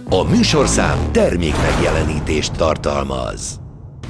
A műsorszám termék megjelenítést tartalmaz.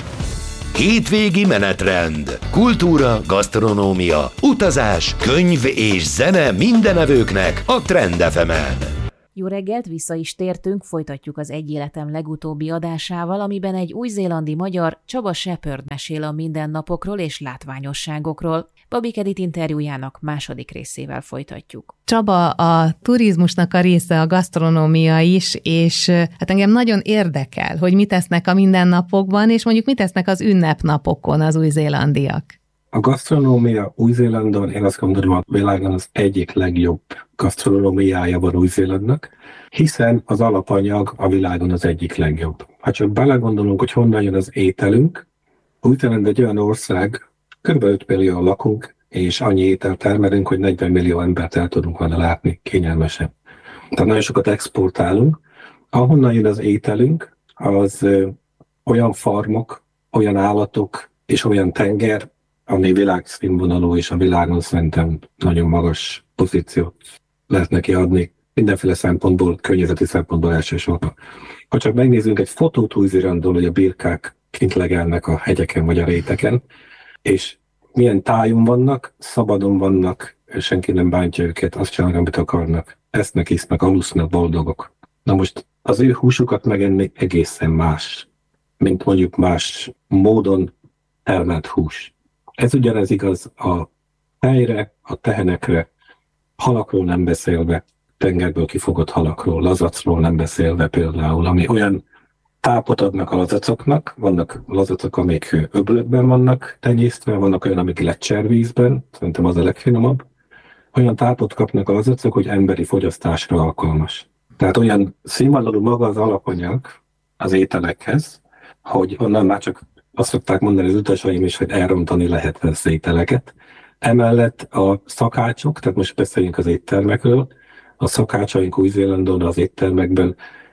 Hétvégi menetrend, kultúra, gasztronómia, utazás, könyv és zene mindenevőknek a Trend FM-en. Jó reggelt, vissza is tértünk, folytatjuk az Egy életem legutóbbi adásával, amiben egy új-zélandi magyar, Csaba Shepherd mesél a mindennapokról és látványosságokról. Babik Edith interjújának második részével folytatjuk. Csaba, a turizmusnak a része a gasztronómia is, és hát engem nagyon érdekel, hogy mit tesznek a mindennapokban, és mondjuk mit tesznek az ünnepnapokon az új-zélandiak. A gasztronómia Új-Zélandon, én azt gondolom, a világon az egyik legjobb gasztronómiája van Új-Zélandnak, hiszen az alapanyag a világon az egyik legjobb. Ha csak belegondolunk, hogy honnan jön az ételünk, Új-Zéland egy olyan ország, kb. 5 millió lakunk, és annyi ételt termelünk, hogy 40 millió embert el tudunk volna látni kényelmesen. Tehát nagyon sokat exportálunk. Ahonnan jön az ételünk, az olyan farmok, olyan állatok és olyan tenger, ami világszínvonalú, és a világon szerintem nagyon magas pozíciót lehet neki adni. Mindenféle szempontból, környezeti szempontból elsősorban. Ha csak megnézzünk egy fotót Új-Zélandról, hogy a birkák kint legelnek a hegyeken vagy a réteken, és milyen tájon vannak, szabadon vannak, senki nem bántja őket, azt csinálnak, amit akarnak. Esznek, isznak, alusznak, boldogok. Na most az ő húsukat megenni egészen más, mint mondjuk más módon termelt hús. Ez ugyanez igaz a tejre, a tehenekre, halakról nem beszélve, tengerből kifogott halakról, lazacról nem beszélve például, ami olyan tápot adnak a lazacoknak, vannak lazacok, amik öblökben vannak tenyésztve, vannak olyan, amik lecservízben, szerintem az a legfinomabb, olyan tápot kapnak a lazacok, hogy emberi fogyasztásra alkalmas. Tehát olyan színvonalú maga az alapanyag az ételekhez, hogy onnan már csak azt szokták mondani az utasaim is, hogy elrontani lehet az ételeket. Emellett a szakácsok, tehát most beszéljünk az éttermekről, a szakácsaink Új-Zélandon az éttermekben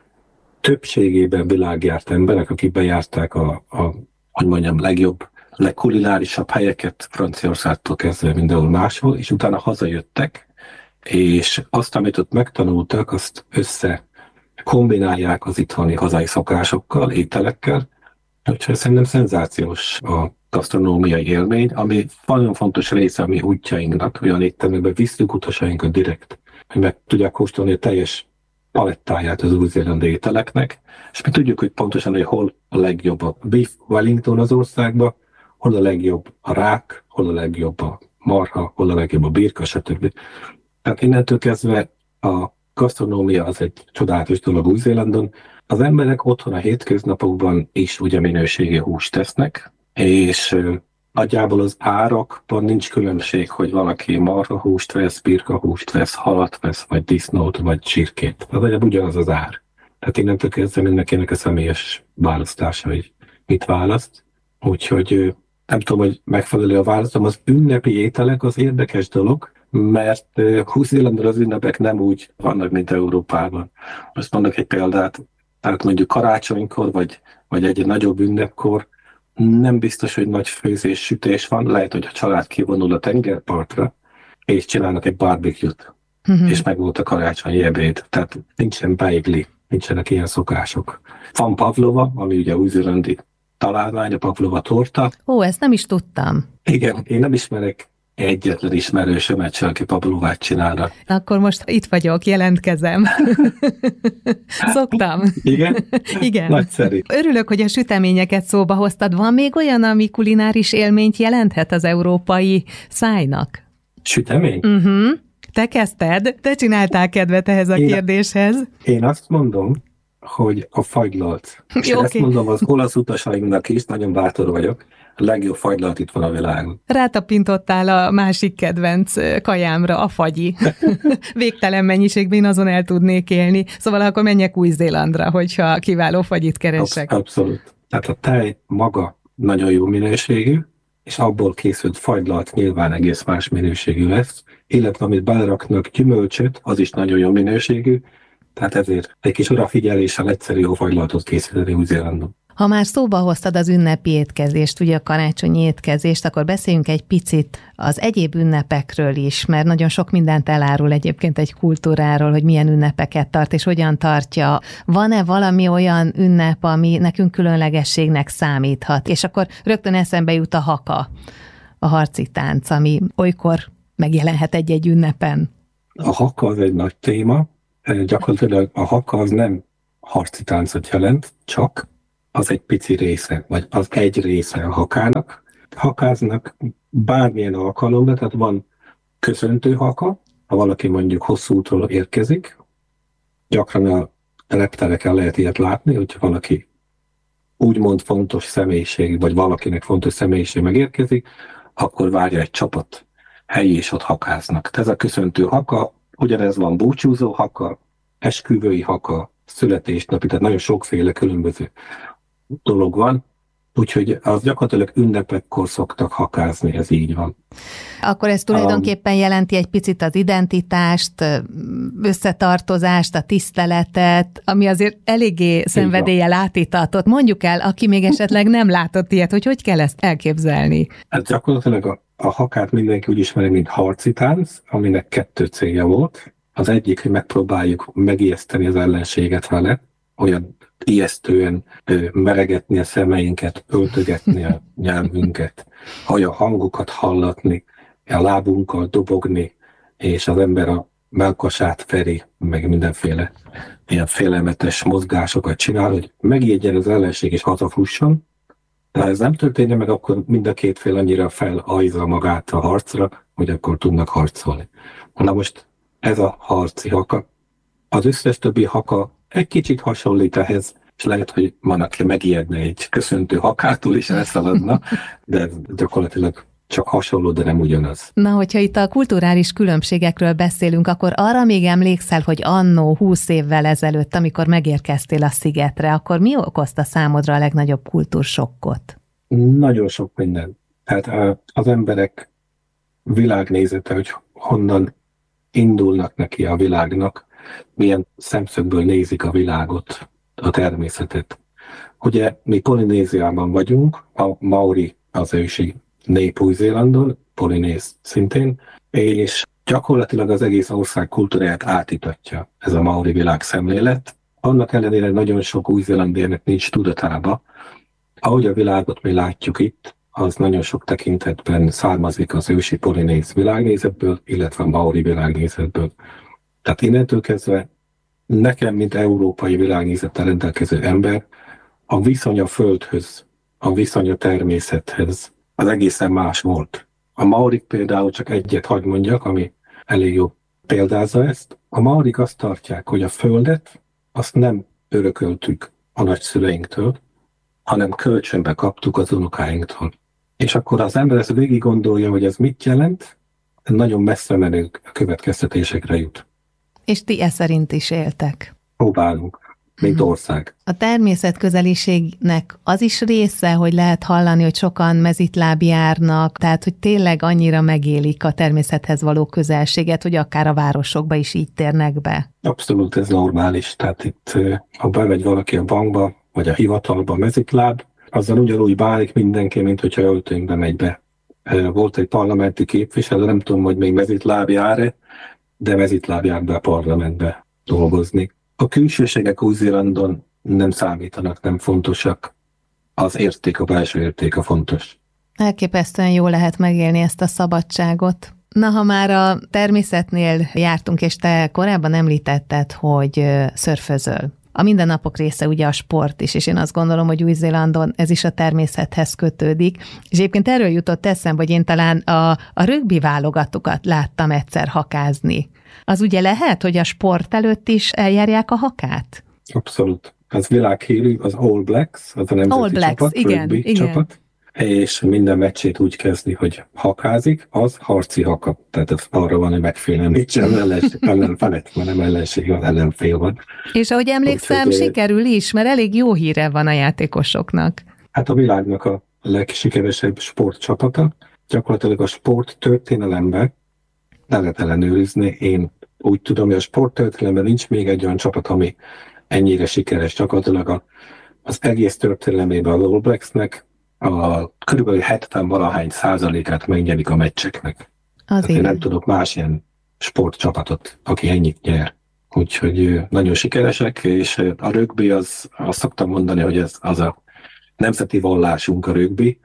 többségében világjárt emberek, akik bejárták hogy mondjam, legjobb, legkulinárisabb helyeket Franciaországtól kezdve mindenhol máshol, és utána hazajöttek, és azt, amit ott megtanultak, azt kombinálják az itthoni hazai szokásokkal, ételekkel. Úgyhogy szerintem szenzációs a gasztronómiai élmény, ami nagyon fontos része a mi útjainknak, olyan éttermekben visszük utasainkat direkt, hogy meg tudják kóstolni a teljes palettáját az új-zélandi ételeknek, és mi tudjuk, hogy pontosan, hogy hol a legjobb a beef Wellington az országban, hol a legjobb a rák, hol a legjobb a marha, hol a legjobb a birka, stb. Tehát innentől kezdve a gasztronómia az egy csodálatos dolog Új-Zélandon. Az emberek otthon a hétköznapokban is ugye minőségi húst tesznek, és nagyjából az árakban nincs különbség, hogy valaki marhahúst vesz, birkahúst vesz, halat vesz, vagy disznót, vagy csirkét. Az ugyanaz az ár. Tehát innentől kezdve mindenkinek a személyes választása, hogy mit választ. Úgyhogy nem tudom, hogy megfelelő a választom. Az ünnepi ételek az érdekes dolog, mert Új-Zélandon az ünnepek nem úgy vannak, mint Európában. Most mondok egy példát, tehát mondjuk karácsonykor, vagy egy nagyobb ünnepkor, nem biztos, hogy nagy főzés, sütés van, lehet, hogy a család kivonul a tengerpartra, és csinálnak egy barbecue-t, és meg volt a karácsonyi ebéd. Tehát nincsen beigli, nincsenek ilyen szokások. Van pavlova, ami ugye új-zélandi találmány, a pavlova torta. Ó, ezt nem is tudtam. Igen, én nem ismerek egyetlen ismerősömet se, aki pavlovát csinálna. Akkor most itt vagyok, jelentkezem. Szoktam. Igen? Igen. Nagyszerű. Örülök, hogy a süteményeket szóba hoztad. Van még olyan, ami kulináris élményt jelenthet az európai szájnak? Sütemény? Te kezdted, te csináltál kedvet ehhez a kérdéshez. Én azt mondom, hogy a fagylalt. És Jó, ezt mondom az olasz utasainknak is, nagyon bátor vagyok, a legjobb fagylalt itt van a világon. Rátapintottál a másik kedvenc kajámra, a fagyi. Végtelen mennyiségben azon el tudnék élni. Szóval akkor menjek Új-Zélandra, hogyha kiváló fagyit keresek. Abszolút. Tehát a tej maga nagyon jó minőségű, és abból készült fagylalt nyilván egész más minőségű lesz, illetve amit beleraknak gyümölcsöt, az is nagyon jó minőségű, tehát ezért egy kis odafigyeléssel egyszerű jó fagylaltot készíteni Új-Zélandon. Ha már szóba hoztad az ünnepi étkezést, ugye a karácsonyi étkezést, akkor beszéljünk egy picit az egyéb ünnepekről is, mert nagyon sok mindent elárul egyébként egy kultúráról, hogy milyen ünnepeket tart és hogyan tartja. Van-e valami olyan ünnep, ami nekünk különlegességnek számíthat? És akkor rögtön eszembe jut a haka, a harci tánc, ami olykor megjelenhet egy-egy ünnepen. A haka az egy nagy téma. Gyakorlatilag a haka az nem harci táncot jelent, csak az egy pici része, vagy az egy része a hakának. Hakáznak bármilyen alkalomra, tehát van köszöntő haka, ha valaki mondjuk hosszú útról érkezik, gyakran a reptereken lehet ilyet látni, hogyha valaki úgymond fontos személyiség, vagy valakinek fontos személyiség megérkezik, akkor várja egy csapat helyi, és ott hakáznak. Ez a köszöntő haka, ugyanez van búcsúzó haka, esküvői haka, születésnapi, tehát nagyon sokféle különböző dolog van, úgyhogy az gyakorlatilag ünnepekkor szoktak hakázni, ez így van. Akkor ez tulajdonképpen jelenti egy picit az identitást, összetartozást, a tiszteletet, ami azért eléggé szenvedéllyel átítatott. Mondjuk el, aki még esetleg nem látott ilyet, hogy kell ezt elképzelni? Hát gyakorlatilag a hakát mindenki úgy ismeri, mint harci tánc, aminek 2 célja volt. Az egyik, hogy megpróbáljuk megijeszteni az ellenséget vele, olyan ijesztően meregetni a szemeinket, öltögetni a nyelvünket, a hangokat hallatni, a lábunkkal dobogni, és az ember a mellkasát feri, meg mindenféle ilyen félelmetes mozgásokat csinál, hogy megijedjen az ellenség és hazafusson. De ha ez nem történne meg, akkor mind a két fél annyira felajzza magát a harcra, hogy akkor tudnak harcolni. Na most ez a harci haka. Az összes többi haka egy kicsit hasonlít ehhez, és lehet, hogy van, aki megijedne egy köszöntő hakától is elszaladna, de gyakorlatilag csak hasonló, de nem ugyanaz. Na, hogyha itt a kulturális különbségekről beszélünk, akkor arra még emlékszel, hogy annó 20 évvel ezelőtt, amikor megérkeztél a szigetre, akkor mi okozta számodra a legnagyobb kultúrsokkot? Nagyon sok minden. Tehát az emberek világnézete, hogy honnan indulnak neki a világnak, milyen szemszögből nézik a világot, a természetet. Ugye mi Polinéziában vagyunk, a maori az ősi nép Új-Zélandon, polinéz szintén, és gyakorlatilag az egész ország kultúráját átítatja ez a maori világszemlélet. Annak ellenére nagyon sok új-zélandérnek nincs tudatába. Ahogy a világot mi látjuk itt, az nagyon sok tekintetben származik az ősi polinéz világnézetből, illetve a maori világnézetből. Tehát innentől kezdve nekem, mint európai világnézettel rendelkező ember, a viszony a földhöz, a viszony a természethez az egészen más volt. A maorik például, csak egyet hadd mondjak, ami elég jó példázza ezt. A maorik azt tartják, hogy a földet azt nem örököltük a nagyszüleinktől, hanem kölcsönbe kaptuk az unokáinktól. És akkor az ember ezt végig gondolja, hogy ez mit jelent, nagyon messze menő következtetésekre jut. És ti e szerint is éltek? Próbálunk, mint ország. A természetközeliségnek az is része, hogy lehet hallani, hogy sokan mezitláb járnak, tehát hogy tényleg annyira megélik a természethez való közelséget, hogy akár a városokba is így térnek be. Abszolút ez normális. Tehát itt, ha bemegy valaki a bankba, vagy a hivatalba mezitláb, azzal ugyanúgy bánik mindenki, mint hogyha öltönybe megy be. Volt egy parlamenti képviselő, nem tudom, hogy még mezitláb jár-e, de mezitláb jár be a parlamentbe dolgozni. A külsőségek Új-Zélandon nem számítanak, nem fontosak. Az érték, a belső érték a fontos. Elképesztően jó lehet megélni ezt a szabadságot. Na, ha már a természetnél jártunk, és te korábban említetted, hogy szörfözöl. A mindennapok része ugye a sport is, és én azt gondolom, hogy Új-Zélandon ez is a természethez kötődik. És egyébként erről jutott eszembe, hogy én talán a rögbi válogatokat láttam egyszer hakázni. Az ugye lehet, hogy a sport előtt is eljárják a hakát? Abszolút. Az világhírű, az All Blacks, az a nemzeti csapat, rögbi csapat, és minden meccsét úgy kezdi, hogy hakázik, az harci haka. Tehát ez arra van, hogy megfélemlítsen ellenfelet, mert nem ellenség, az ellenfél van. És ahogy emlékszem, sikerül is, mert elég jó híre van a játékosoknak. Hát a világnak a legsikeresebb sportcsapata. Gyakorlatilag a sport történelemben le lehet ellenőrizni. Én úgy tudom, hogy a sport történelemben nincs még egy olyan csapat, ami ennyire sikeres. Gyakorlatilag az egész történelemében az All Blacksnek a körülbelül 70-valahány százalékát megnyerik a meccseknek. Én nem tudok más ilyen sportcsapatot, aki ennyit nyer. Úgyhogy nagyon sikeresek, és a rögbi azt szoktam mondani, hogy ez az a nemzeti vallásunk a rögbi.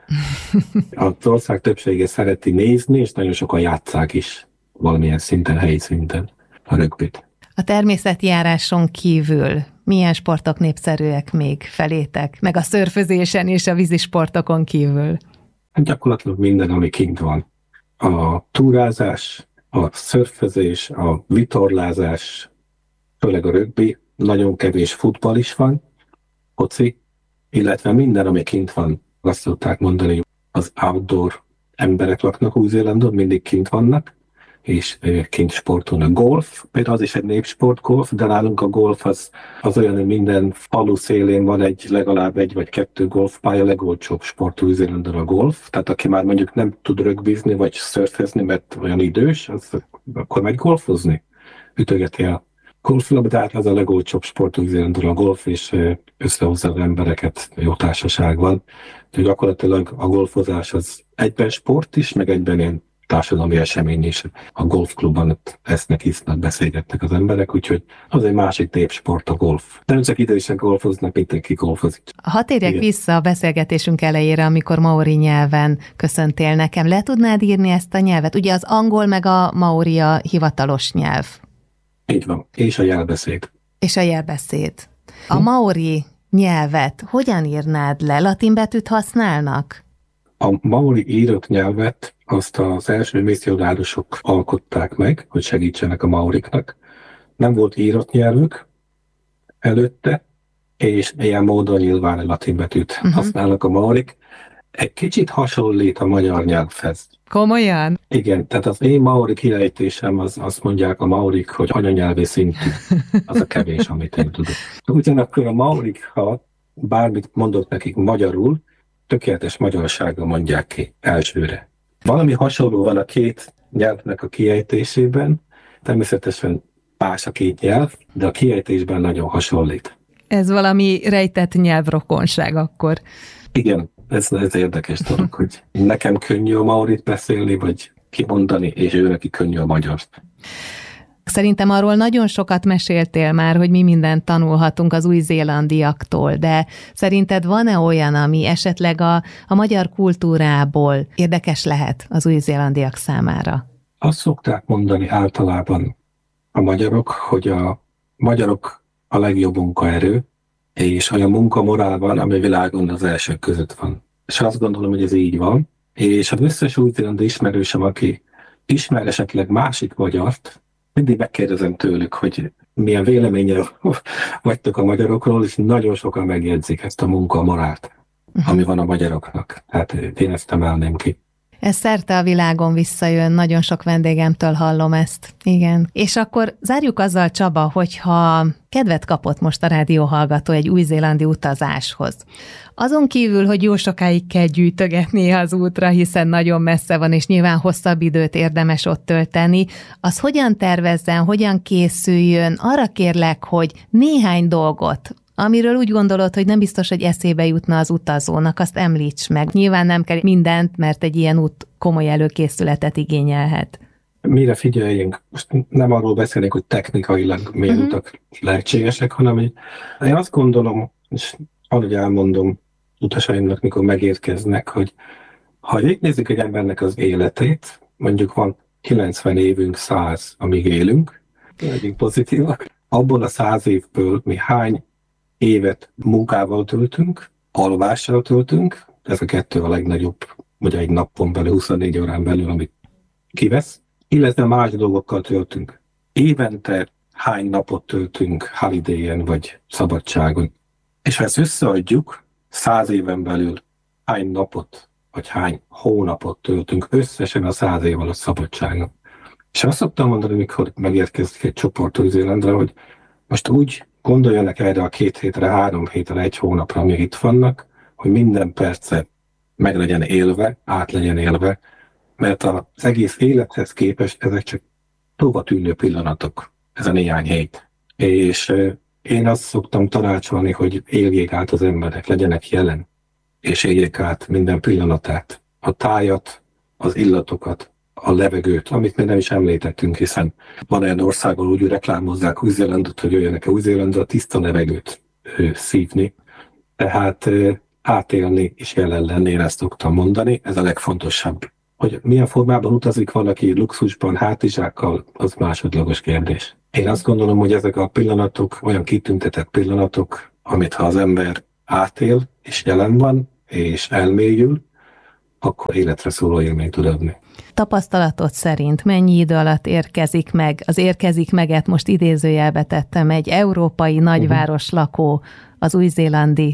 Az ország többsége szereti nézni, és nagyon sokan játsszák is valamilyen szinten, helyi szinten a rögbit. A természetjáráson kívül milyen sportok népszerűek még felétek? Meg a szörfözésen és a vízisportokon kívül? Gyakorlatilag minden, ami kint van. A túrázás, a szörfözés, a vitorlázás, főleg a rögbi, nagyon kevés futball is van, foci, illetve minden, ami kint van. Azt szokták mondani, hogy az outdoor emberek laknak Új-Zélandon, mindig kint vannak, és kint sportolnak. Golf, például az is egy népsport, golf, de nálunk a golf az olyan, hogy minden falu szélén van legalább egy vagy kettő golfpálya, legolcsóbb sport Új-Zélandon a golf. Tehát aki már mondjuk nem tud rögbizni vagy szörfezni, mert olyan idős, akkor megy golfozni. Ütögeti a golflabdát, az a legolcsóbb sport Új-Zélandon a golf, és összehozza az embereket jó társaságban. Úgyhogy gyakorlatilag a golfozás az egyben sport is, meg egyben ilyen társadalmi esemény is. A golfklubban esznek, isznak, beszélgetnek az emberek, úgyhogy az egy másik népsport a golf. De nem csak idősek golfoznak, mindenki golfozik. Ha térjek vissza a beszélgetésünk elejére, amikor maori nyelven köszöntél nekem, le tudnád írni ezt a nyelvet? Ugye az angol meg a maori a hivatalos nyelv. Így van, és a jelbeszéd. És a jelbeszéd. A maori nyelvet hogyan írnád le? Latin betűt használnak? A maori írott nyelvet azt az első misszionárusok alkották meg, hogy segítsenek a maoriknak. Nem volt írott nyelvük előtte, és ilyen módon nyilván latin betűt használnak a maorik. Egy kicsit hasonlít a magyar nyelvhez. Komolyan? Igen, tehát az én maori kiejtésem, azt mondják a maorik, hogy anyanyelvi szintű. Az a kevés, amit én tudok. Ugyanakkor a maorik, ha bármit mondok nekik magyarul, tökéletes magyarsággal mondják ki elsőre. Valami hasonló van a két nyelvnek a kiejtésében, természetesen más a két nyelv, de a kiejtésben nagyon hasonlít. Ez valami rejtett nyelvrokonság akkor. Igen, ez érdekes dolog, hogy nekem könnyű a maorit beszélni, vagy kimondani, és ő neki könnyű a magyart. Szerintem arról nagyon sokat meséltél már, hogy mi mindent tanulhatunk az új-zélandiaktól, de szerinted van-e olyan, ami esetleg a magyar kultúrából érdekes lehet az új-zélandiak számára? Azt szokták mondani általában a magyarok, hogy a magyarok a legjobb munkaerő, és olyan munkamorál van, ami világon az elsők között van. És azt gondolom, hogy ez így van, és az összes új-zélandi ismerősöm, aki ismer esetleg másik magyart, mindig megkérdezem tőlük, hogy milyen véleménye vagytok a magyarokról, és nagyon sokan megjegyzik ezt a munkamorált, ami van a magyaroknak. Hát én ezt emelném ki. Ez szerte a világon visszajön, nagyon sok vendégemtől hallom ezt. Igen. És akkor zárjuk azzal, Csaba, hogyha kedvet kapott most a rádióhallgató egy új-zélandi utazáshoz. Azon kívül, hogy jó sokáig kell gyűjtögetnie az útra, hiszen nagyon messze van, és nyilván hosszabb időt érdemes ott tölteni, az hogyan tervezzen, hogyan készüljön? Arra kérlek, hogy néhány dolgot, amiről úgy gondolod, hogy nem biztos, hogy eszébe jutna az utazónak, azt említs meg. Nyilván nem kell mindent, mert egy ilyen út komoly előkészületet igényelhet. Mire figyeljünk? Most nem arról beszélnék, hogy technikailag milyen utak lehetségesek, hanem én azt gondolom, és ahogy elmondom utasaimnak, mikor megérkeznek, hogy ha végignézzük egy embernek az életét, mondjuk van 90 évünk, 100, amíg élünk, legyünk pozitívak, abból a 100 évből mi hány évet munkával töltünk, alvással töltünk, ez a kettő a legnagyobb, vagy egy napon belül, 24 órán belül, amit kivesz, illetve más dolgokkal töltünk. Évente hány napot töltünk holidayen vagy szabadságon. És ha ezt összeadjuk, 100 éven belül hány napot, vagy hány hónapot töltünk összesen a 100 év alatt szabadságon. És azt szoktam mondani, mikor megérkezik egy csoport Új-Zélandra, hogy most úgy gondoljanak erre a 2 hétre, 3 hétre, 1 hónapra, amíg itt vannak, hogy minden perce meg legyen élve, át legyen élve, mert az egész élethez képest ezek csak tovább tűnő pillanatok, ez a néhány hét. És Én azt szoktam tanácsolni, hogy éljék át az emberek, legyenek jelen, és éljék át minden pillanatát, a tájat, az illatokat, a levegőt, amit még nem is említettünk, hiszen van olyan országból úgy reklámozzák Új-Zélandot, hogy jöjjenek Új-Zélandra tiszta levegőt szívni. Tehát átélni és jelen lenni, én ezt szoktam mondani, ez a legfontosabb. Hogy milyen formában utazik valaki luxusban, hátizsákkal, az másodlagos kérdés. Én azt gondolom, hogy ezek a pillanatok olyan kitüntetett pillanatok, amit ha az ember átél, és jelen van, és elmélyül, akkor életre szóló élményt tud adni. Tapasztalatod szerint mennyi idő alatt érkezik meg, az érkezik meget most idézőjelbe tettem, egy európai nagyváros lakó az új-zélandi